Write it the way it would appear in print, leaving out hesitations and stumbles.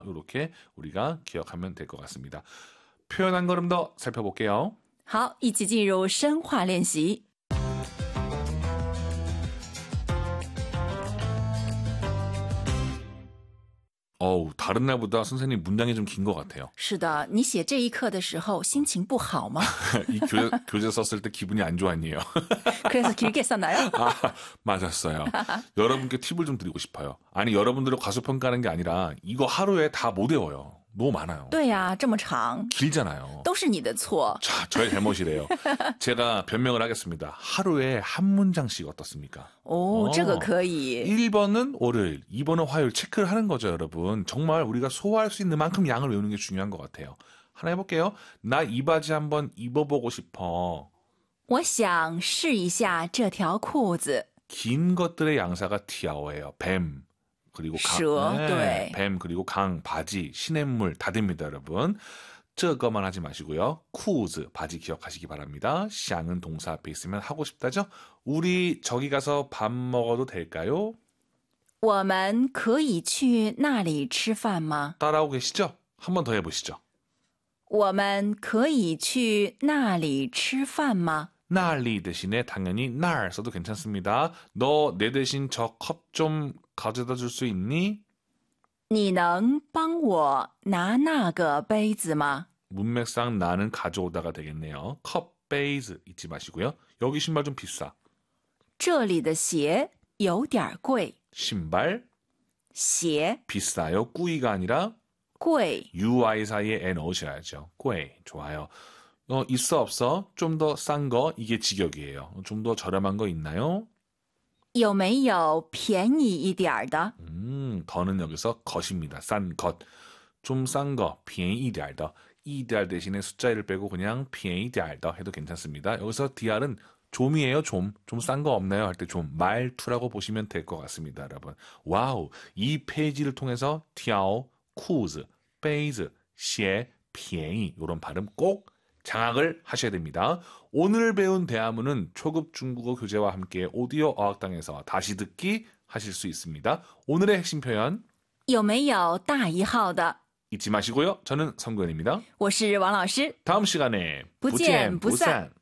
이렇게 우리가 기억하면 될 것 같습니다. 표현 한 걸음 더 살펴볼게요. 好，一起进入深化练习。 다른 날보다 선생님 문장이 좀 긴 것 같아요. 是的，你写这一课的时候心情不好吗？ 이 교재 썼을 때 기분이 안 좋았니요. 그래서 길게 썼나요? 맞았어요. 여러분께 팁을 좀 드리고 싶어요. 아니, 여러분들을 과소평가하는 게 아니라 이거 하루에 다 못 외워요. 너무 많아요. 对呀，这么长， 길잖아요. 都是你的错。 자, 저의 잘못이래요. 제가 변명을 하겠습니다. 하루에 한 문장씩 어떻습니까? 哦，这个可以。 1번은 월요일, 2번은 화요일 체크를 하는 거죠, 여러분. 정말 우리가 소화할 수 있는 만큼 양을 외우는 게 중요한 것 같아요. 하나 해볼게요. 나 이 바지 한번 입어보고 싶어. 我想试一下这条裤子。 긴 것들의 양사가 티아오예요. 뱀. 그리고 蛇, 네. 뱀, 그리고 강, 바지, 시냇물 다 됩니다, 여러분. 这个만 하지 마시고요. 쿠즈, 바지 기억하시기 바랍니다. 샹은 동사 앞에 있으면 하고 싶다죠? 우리 저기 가서 밥 먹어도 될까요? 我们可以去那里吃饭吗？ 따라오고 계시죠? 한 번 더 해보시죠. 我们可以去那里吃饭吗？ 날리 대신에 당연히 날 써도 괜찮습니다. 너 내 대신 저 컵 좀 가져다 줄 수 있니? 你能帮我拿那个杯子吗？ 문맥상 나는 가져오다가 되겠네요. 컵, 베이즈 잊지 마시고요. 여기 신발 좀 비싸. 这里的鞋有点贵。 신발 鞋 비싸요. 꾸이가 아니라 贵 UI 사이에 에 넣으셔야죠. 꾸이 좋아요. 있어 없어? 좀 더 싼 거 이게 직역이에요. 좀 더 저렴한 거 있나요? 有没有便宜一点的？ 더는 여기서 것입니다. 싼 것. 좀 싼 거, 便宜点的. 이달 대신에 숫자를 빼고 그냥 便宜点的 해도 괜찮습니다. 여기서 DR은 좀이에요, 좀. 좀 싼 거 없나요? 할 때 좀. 말투라고 보시면 될 것 같습니다, 여러분. 와우. 이 페이지를 통해서 挑, 쿠즈, 베이즈, 鞋, 便宜 이런 발음 꼭 장악을 하셔야 됩니다. 오늘 배운 대화문은 초급 중국어 교재와 함께 오디오 어학당에서 다시 듣기 하실 수 있습니다. 오늘의 핵심 표현 有没有大一号的？ 잊지 마시고요. 저는 성구현입니다. 我是王老师。 다음 시간에 不见不散。